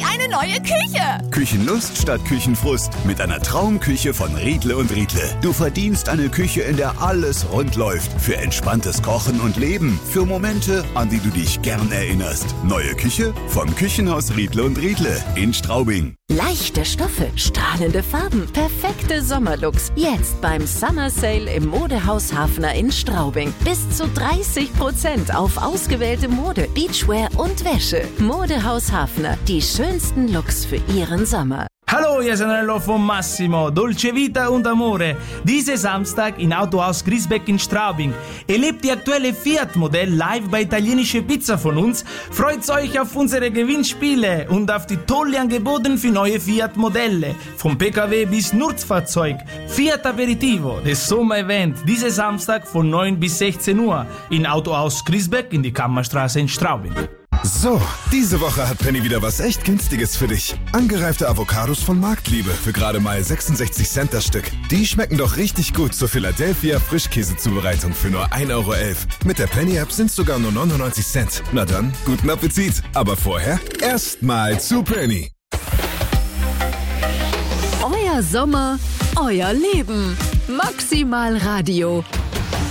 eine neue Küche. Küchenlust statt Küchenfrust mit einer Traumküche von Riedle und Riedle. Du verdienst eine Küche, in der alles rund läuft. Für entspanntes Kochen und Leben. Für Momente, an die du dich gern erinnerst. Neue Küche vom Küchenhaus Riedle und Riedle in Straubing. Leichte Stoffe, strahlende Farben, perfekte Sommerlooks. Jetzt beim Summer Sale im Modehaus Hafner in Straubing. Bis zu 30% auf ausgewählte Mode, Beachwear und Wäsche. Modehaus Hafner, die schönsten Looks für Ihren Sommer. Hallo, ihr seid Nello von Massimo, Dolce Vita und Amore. Diesen Samstag in Autohaus Griesbeck in Straubing. Erlebt die aktuelle Fiat-Modell live bei Italienische Pizza von uns. Freut euch auf unsere Gewinnspiele und auf die tollen Angebote für neue Fiat-Modelle. Vom PKW bis Nutzfahrzeug. Fiat Aperitivo, das Sommer-Event, diesen Samstag von 9 bis 16 Uhr in Autohaus Griesbeck in die Kammerstraße in Straubing. So, diese Woche hat Penny wieder was echt Günstiges für dich. Angereifte Avocados von Marktliebe für gerade mal 66 Cent das Stück. Die schmecken doch richtig gut zur Philadelphia Frischkäsezubereitung für nur 1,11 Euro. Mit der Penny-App sind es sogar nur 99 Cent. Na dann, guten Appetit. Aber vorher erstmal zu Penny. Euer Sommer, euer Leben. Maximal Radio.